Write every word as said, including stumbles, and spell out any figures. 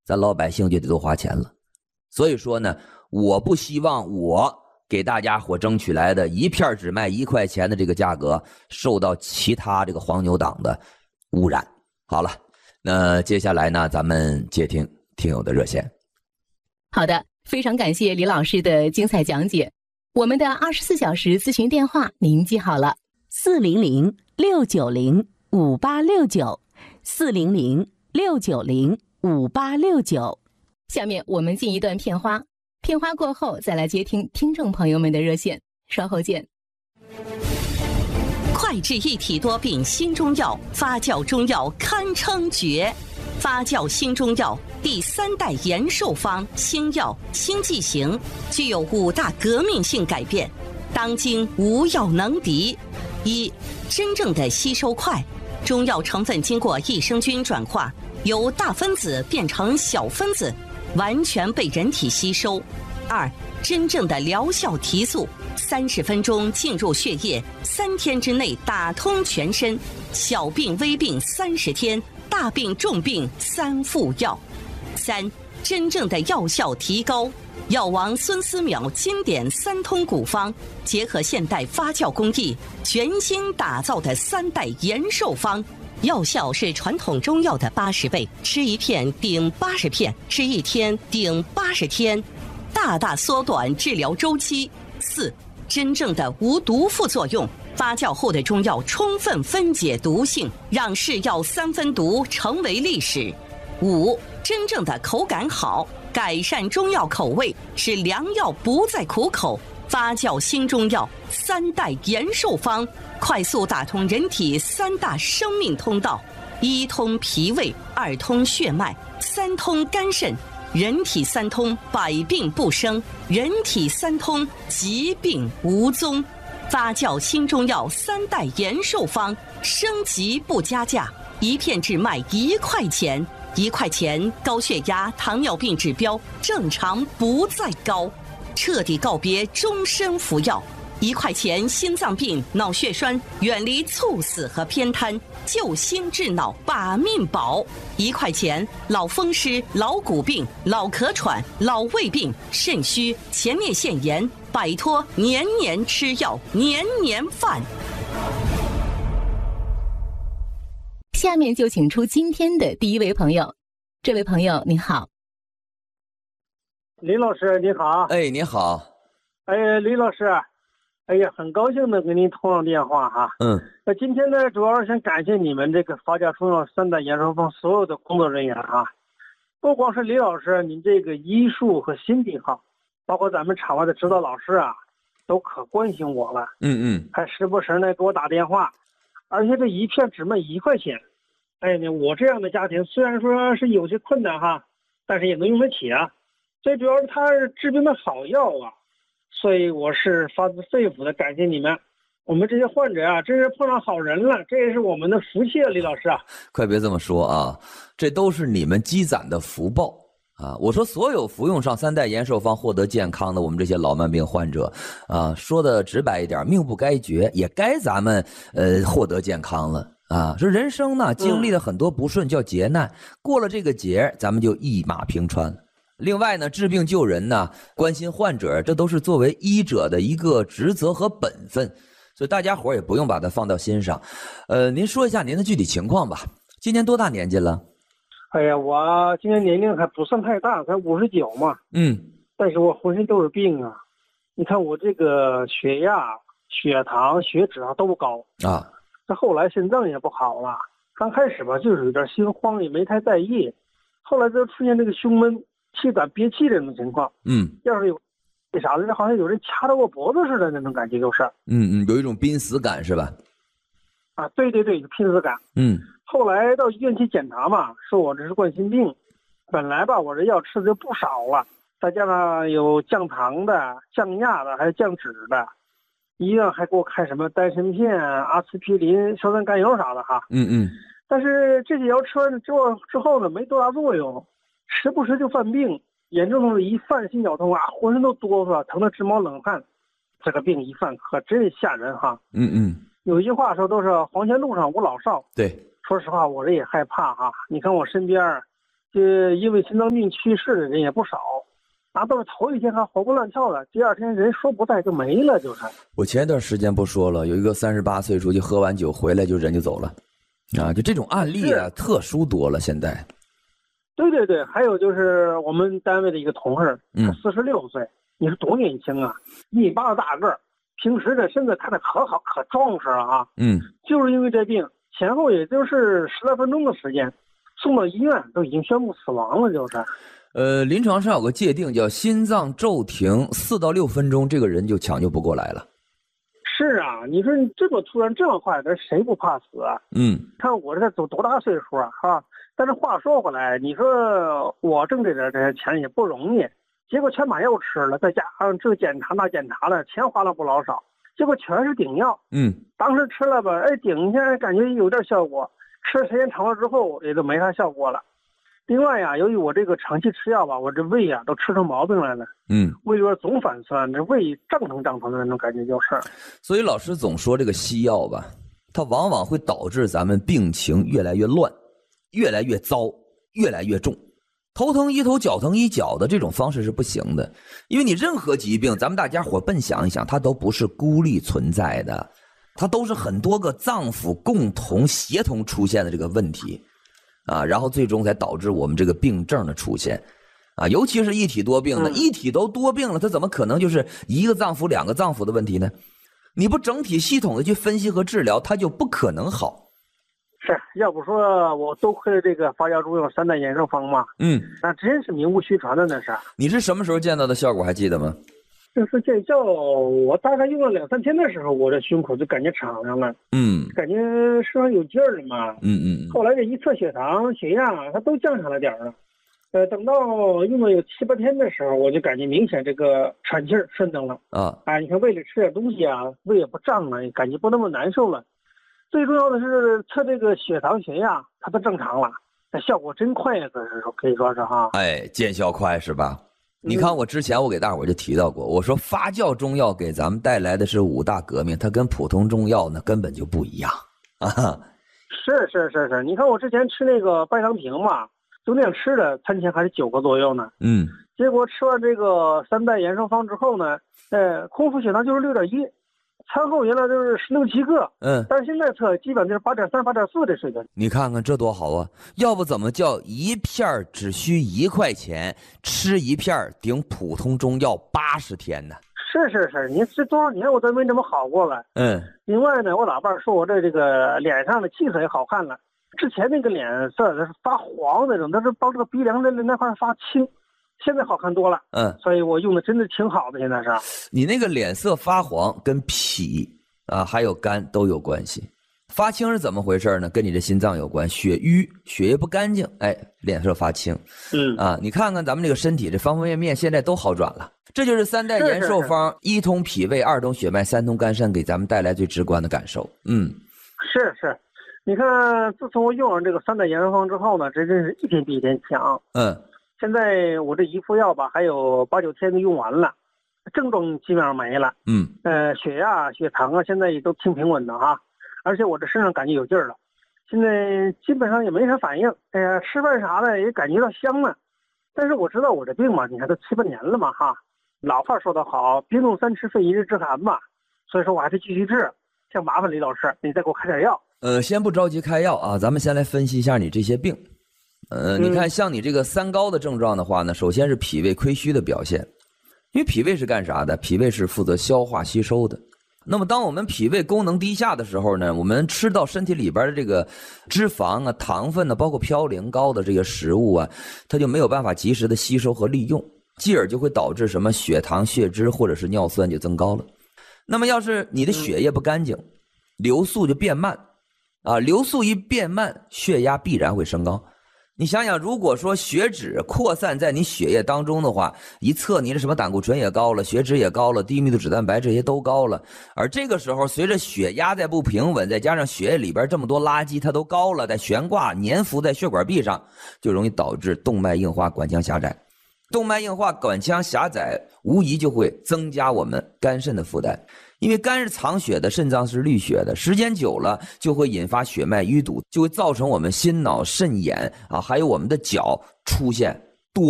咱老百姓就得多花钱了。所以说呢，我不希望我给大家伙争取来的一片只卖一块钱的这个价格受到其他这个黄牛党的污染。好了，那接下来呢，咱们接听听友的热线。 好的，非常感谢李老师的精彩讲解。我们的二十四小时咨询电话您记好了： 四零零六九零五八六九，四零零六九零五八六九。 下面我们进一段片花，片花过后再来接听听众朋友们的热线，稍后见。 快治一体多病新中药，发酵中药堪称绝。发酵新中药第三代延寿方新药新剂型，具有五大革命性改变，当今无药能敌。一、真正的吸收快，中药成分经过益生菌转化，由大分子变成小分子，完全被人体吸收。二、真正的疗效提速，三十分钟进入血液，三天之内打通全身，小病微病三十天，大病重病三副药。三、真正的药效提高，药王孙思邈经典三通古方，结合现代发酵工艺，全新打造的三代延寿方，药效是传统中药的八十倍，吃一片顶八十片，吃一天顶八十天，大大缩短治疗周期。四、真正的无毒副作用，发酵后的中药充分分解毒性，让是药三分毒成为历史。五、真正的口感好，改善中药口味，使良药不再苦口。发酵新中药三代延寿方，快速打通人体三大生命通道：一通脾胃，二通血脉，三通肝肾。人体三通，百病不生；人体三通，疾病无踪。发酵新中药三代延寿方，升级不加价，一片只卖一块钱。一块钱，高血压、糖尿病指标正常不再高，彻底告别终身服药。一块钱，心脏病、脑血栓远离猝死和偏瘫，救心治脑把命保。一块钱，老风湿、老骨病、老咳喘、老胃病、肾虚、前列腺炎，摆脱年年吃药、年年犯。 下面就请出今天的第一位朋友。这位朋友您好。 林老师你好。 哎，你好。 哎，林老师，哎呀，很高兴的跟您通上电话哈。 嗯。 那今天呢，主要是想感谢你们这个发酵中药三代延寿方所有的工作人员哈。不光是李老师，您这个医术和心地好，包括咱们场外的指导老师啊，都可关心我了。 嗯嗯。 还时不时呢给我打电话，而且这一片只卖一块钱。哎呀，我这样的家庭虽然说是有些困难哈，但是也能用得起啊。最主要是它是治病的好药啊，所以我是发自肺腑的感谢你们。我们这些患者啊，真是碰上好人了，这也是我们的福气啊，李老师啊。 快别这么说啊，这都是你们积攒的福报啊！我说所有服用上三代延寿方获得健康的我们这些老慢病患者啊，说的直白一点，命不该绝，也该咱们呃获得健康了。啊，说人生呢经历了很多不顺叫劫难，嗯、过了这个劫，咱们就一马平川。另外呢，治病救人呢，关心患者，这都是作为医者的一个职责和本分，所以大家伙也不用把它放到心上。呃，您说一下您的具体情况吧。今年多大年纪了？ 哎呀，我今年年龄还不算太大，才五十九嘛。 嗯。 但是我浑身都是病啊！你看我这个血压、血糖、血脂啊都高啊。 这后来肾脏也不好了，刚开始吧就是有点心慌，也没太在意，后来就出现这个胸闷、气短、憋气这种情况。 嗯， 要是有为啥呢？好像有人掐着我脖子似的那种感觉，就是。 嗯嗯，有一种濒死感是吧？ 啊，对对对，有濒死感。 嗯。 后来到医院去检查嘛，说我这是冠心病。本来吧，我这药吃的就不少了，再加上有降糖的、降压的，还有降脂的。医院还给我开什么丹参片、阿司匹林、硝酸甘油啥的哈。 嗯嗯。 但是这些药吃完之后之后呢，没多大作用，时不时就犯病，严重的是一犯心绞痛啊，浑身都哆嗦，疼得直冒冷汗。这个病一犯可真吓人哈。 嗯嗯。 有一句话说都是黄泉路上无老少。 对。 说实话，我这也害怕哈。你看我身边这因为心脏病去世的人也不少，啊，都是头一天还活蹦乱跳的，第二天人说不在就没了，就是。 我前一段时间不说了，有一个三十八岁出去喝完酒回来就人就走了，啊，就这种案例啊，特殊多了现在。 对对对，还有就是我们单位的一个同事， 嗯， 四十六岁，你说多年轻啊，一米八的大个儿，平时这身子看着可好可壮实了啊， 嗯， 就是因为这病，前后也就是十来分钟的时间，送到医院都已经宣布死亡了，就是。 呃，临床上有个界定叫心脏骤停四到六分钟，这个人就抢救不过来了。 是啊，你说你这么突然这么快，这谁不怕死啊？ 嗯， 看我这走多大岁数啊，哈！但是话说回来，你说我挣这点这些钱也不容易，结果全把药吃了，再加上这检查那检查了，钱花了不老少，结果全是顶药。 嗯， 当时吃了吧，哎，顶一下感觉有点效果，吃时间长了之后也就没啥效果了。另外呀，由于我这个长期吃药吧，我这胃呀都吃出毛病来了。 嗯， 胃里边总反酸，这胃胀腾胀腾的那种感觉就是。 所以老师总说这个西药吧，它往往会导致咱们病情越来越乱，越来越糟，越来越重。头疼医头，脚疼医脚的这种方式是不行的，因为你任何疾病，咱们大家伙笨想一想，它都不是孤立存在的，它都是很多个脏腑共同协同出现的这个问题。啊，然后最终才导致我们这个病症的出现，啊，尤其是一体多病的， 嗯、 一体都多病了，它怎么可能就是一个脏腑、两个脏腑的问题呢？你不整体系统的去分析和治疗，它就不可能好。 是，要不说我多亏了这个发酵中药三代延寿方嘛， 嗯， 那真是名不虚传的那是。 你是什么时候见到的效果还记得吗？ 就是见效，我大概用了两三天的时候，我这胸口就感觉敞亮了， 嗯， 感觉身上有劲儿了嘛， 嗯嗯。 后来这一测血糖、血压，它都降下来点儿了。呃，等到用了有七八天的时候，我就感觉明显这个喘气儿顺当了啊。 啊，你看胃里吃点东西啊，胃也不胀了，感觉不那么难受了。最重要的是测这个血糖、血压，它都正常了，那效果真快呀，可是说可以说是哈。 哎，见效快是吧？你看我之前我给大伙就提到过，我说发酵中药给咱们带来的是五大革命，它跟普通中药呢根本就不一样啊。 是是是是，你看我之前吃那个半糖平嘛，就那样吃的，餐前还是九个左右呢。 嗯。 结果吃完这个三代延寿方之后呢，呃，空腹血糖就是六点一，餐后原来就是十六七个。 嗯。 但是现在测基本就是八点三、八点四的水平。 你看看这多好啊！要不怎么叫一片只需一块钱，吃一片顶普通中药八十天呢？ 是是是，你这多少年我都没这么好过了。 嗯。 另外呢，我老伴说我这这个脸上的气色也好看了，之前那个脸色是发黄那种，但是帮这个鼻梁的那块发青，现在好看多了。 嗯。 所以我用的真的挺好的，现在是。 你那个脸色发黄跟脾啊还有肝都有关系。发青是怎么回事呢？跟你的心脏有关，血瘀，血液不干净，哎，脸色发青。 嗯啊，你看看咱们这个身体这方方面面现在都好转了，这就是三代延寿方，一通脾胃，二通血脉，三通肝肾，给咱们带来最直观的感受。嗯， 是是，你看自从我用上这个三代延寿方之后呢，这真是一天比一天强。 嗯， 现在我这一副药吧，还有八九天就用完了，症状基本上没了。 嗯， 呃，血压、血糖啊，现在也都挺平稳的哈。而且我这身上感觉有劲儿了，现在基本上也没啥反应。哎呀，吃饭啥的也感觉到香了。但是我知道我这病嘛，你看都七八年了嘛哈。老话说得好，冰冻三尺非一日之寒嘛。所以说我还得继续治。像麻烦李老师，你再给我开点药。 呃，先不着急开药啊，咱们先来分析一下你这些病。呃，你看像你这个三高的症状的话呢，首先是脾胃亏虚的表现，因为脾胃是干啥的？脾胃是负责消化吸收的。那么当我们脾胃功能低下的时候呢，我们吃到身体里边的这个脂肪啊、糖分呢，包括嘌呤高的这个食物啊，它就没有办法及时的吸收和利用，继而就会导致什么血糖、血脂或者是尿酸就增高了。那么要是你的血液不干净，流速就变慢啊，流速一变慢，血压必然会升高。你想想，如果说血脂扩散在你血液当中的话，一测你的什么胆固醇也高了，血脂也高了，低密度脂蛋白这些都高了，而这个时候随着血压在不平稳，再加上血液里边这么多垃圾它都高了，在悬挂粘附在血管壁上，就容易导致动脉硬化、管腔狭窄。 动脉硬化、管腔狭窄，无疑就会增加我们肝肾的负担。因为肝是藏血的，肾脏是滤血的，时间久了就会引发血脉淤堵，就会造成我们心脑肾眼啊，还有我们的脚出现